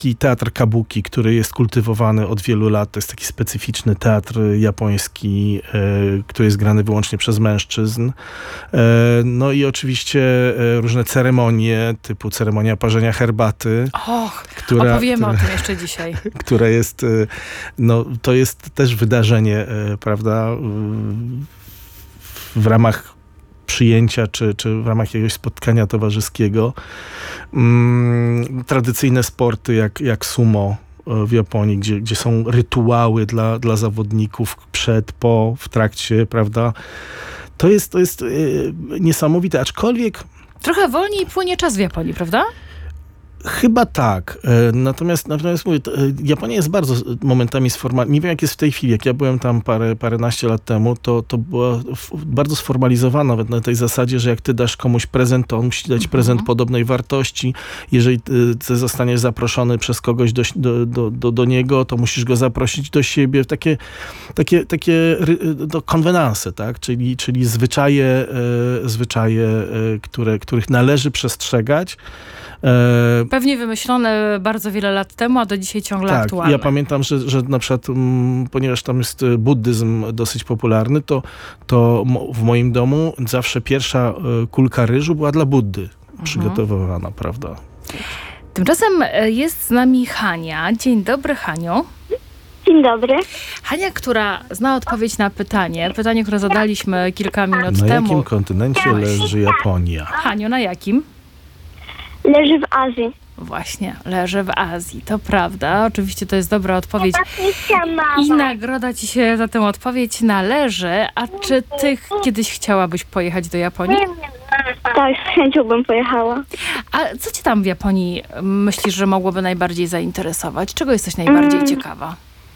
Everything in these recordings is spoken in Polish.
taki teatr kabuki, który jest kultywowany od wielu lat. To jest taki specyficzny teatr japoński, który jest grany wyłącznie przez mężczyzn. No i oczywiście różne ceremonie, typu ceremonia parzenia herbaty. Opowiemy o tym jeszcze dzisiaj. Która jest, no to jest też wydarzenie, prawda, w ramach przyjęcia, czy w ramach jakiegoś spotkania towarzyskiego. Tradycyjne sporty jak sumo w Japonii, gdzie są rytuały dla zawodników przed, po, w trakcie, prawda. To jest niesamowite, aczkolwiek... Trochę wolniej płynie czas w Japonii, prawda? Chyba tak. Natomiast mówię, Japonia jest bardzo momentami sformalizowana. Nie wiem, jak jest w tej chwili. Jak ja byłem tam paręnaście lat temu, to była bardzo sformalizowana nawet na tej zasadzie, że jak ty dasz komuś prezent, to on musi dać prezent podobnej wartości. Jeżeli ty zostaniesz zaproszony przez kogoś do niego, to musisz go zaprosić do siebie. Takie konwenanse, tak? Czyli zwyczaje, których należy przestrzegać. Pewnie wymyślone bardzo wiele lat temu, a do dzisiaj ciągle aktualne. Ja pamiętam, że na przykład, ponieważ tam jest buddyzm dosyć popularny, to w moim domu zawsze pierwsza kulka ryżu była dla Buddy przygotowywana, prawda? Tymczasem jest z nami Hania. Dzień dobry, Haniu. Dzień dobry. Hania, która zna odpowiedź na pytanie, które zadaliśmy kilka minut temu. Na jakim kontynencie leży Japonia? Haniu, na jakim? Leży w Azji. Właśnie, leży w Azji, to prawda. Oczywiście to jest dobra odpowiedź. I nagroda ci się za tę odpowiedź należy. A czy ty kiedyś chciałabyś pojechać do Japonii? Tak, z chęcią bym pojechała. A co cię tam w Japonii myślisz, że mogłoby najbardziej zainteresować? Czego jesteś najbardziej ciekawa?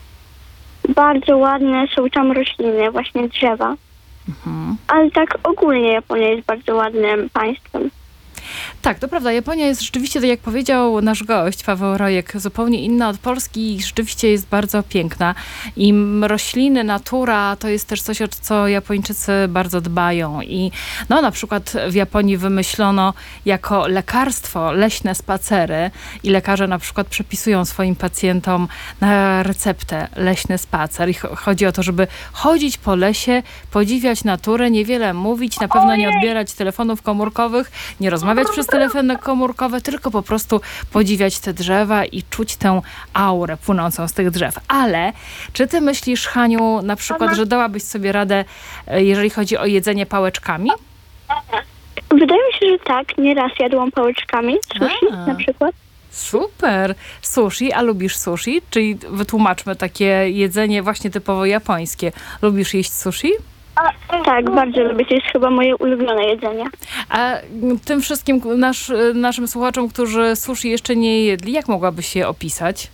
Bardzo ładne są tam rośliny, właśnie drzewa. Ale tak ogólnie Japonia jest bardzo ładnym państwem. Tak, to prawda. Japonia jest rzeczywiście, tak jak powiedział nasz gość, Paweł Rojek, zupełnie inna od Polski i rzeczywiście jest bardzo piękna. I rośliny, natura to jest też coś, o co Japończycy bardzo dbają. I no, na przykład w Japonii wymyślono jako lekarstwo leśne spacery i lekarze na przykład przepisują swoim pacjentom na receptę leśny spacer. I chodzi o to, żeby chodzić po lesie, podziwiać naturę, niewiele mówić, na pewno nie odbierać telefonów komórkowych, nie rozmawiać przez telefony komórkowe, tylko po prostu podziwiać te drzewa i czuć tę aurę płynącą z tych drzew. Ale czy ty myślisz, Haniu, na przykład, że dałabyś sobie radę, jeżeli chodzi o jedzenie pałeczkami? Wydaje mi się, że tak. Nieraz jadłam pałeczkami. Sushi na przykład. Super. Sushi, a lubisz sushi? Czyli wytłumaczmy takie jedzenie właśnie typowo japońskie. Lubisz jeść sushi? Tak, bardzo lubię. To jest chyba moje ulubione jedzenie. A tym wszystkim naszym słuchaczom, którzy sushi jeszcze nie jedli, jak mogłabyś je opisać?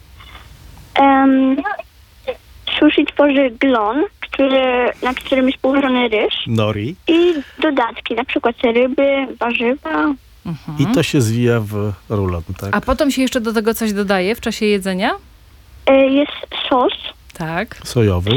Sushi tworzy glon, na którym jest położony ryż. Nori. I dodatki, na przykład ryby, warzywa. I to się zwija w rulon, tak? A potem się jeszcze do tego coś dodaje w czasie jedzenia? Jest sos. Tak. Sojowy.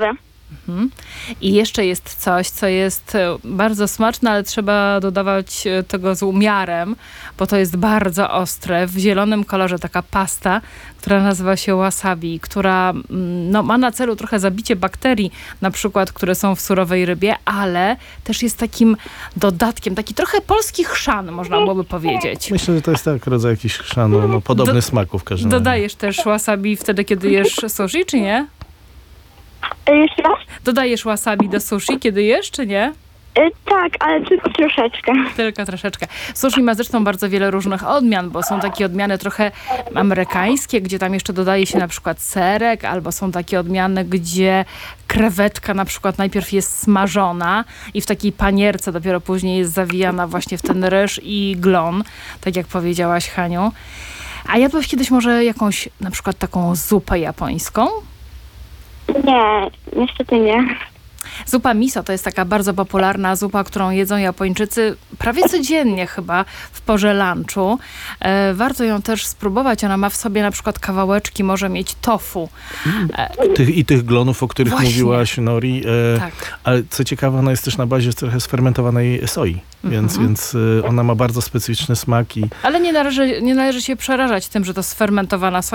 I jeszcze jest coś, co jest bardzo smaczne, ale trzeba dodawać tego z umiarem, bo to jest bardzo ostre. W zielonym kolorze taka pasta, która nazywa się wasabi, która ma na celu trochę zabicie bakterii, na przykład, które są w surowej rybie, ale też jest takim dodatkiem, taki trochę polski chrzan, można byłoby powiedzieć. Myślę, że to jest tak rodzaj jakiś chrzanu, podobny smaku w każdym razie. Dodajesz też wasabi wtedy, kiedy jesz sushi, czy nie? Jeszcze raz? Dodajesz wasabi do sushi, kiedy jesz, czy nie? Tak, ale tylko troszeczkę. Tylko troszeczkę. Sushi ma zresztą bardzo wiele różnych odmian, bo są takie odmiany trochę amerykańskie, gdzie tam jeszcze dodaje się na przykład serek, albo są takie odmiany, gdzie krewetka na przykład najpierw jest smażona i w takiej panierce dopiero później jest zawijana właśnie w ten ryż i glon, tak jak powiedziałaś, Haniu. A jadłaś kiedyś może jakąś na przykład taką zupę japońską? Nie, niestety nie. Zupa miso to jest taka bardzo popularna zupa, którą jedzą Japończycy prawie codziennie chyba w porze lunchu. Warto ją też spróbować. Ona ma w sobie na przykład kawałeczki, może mieć tofu. Tych glonów, o których Właśnie. mówiłaś, Nori. Tak. Ale co ciekawe, ona jest też na bazie trochę sfermentowanej soi, więc ona ma bardzo specyficzny smak i Ale nie należy się przerażać tym, że to sfermentowana soja.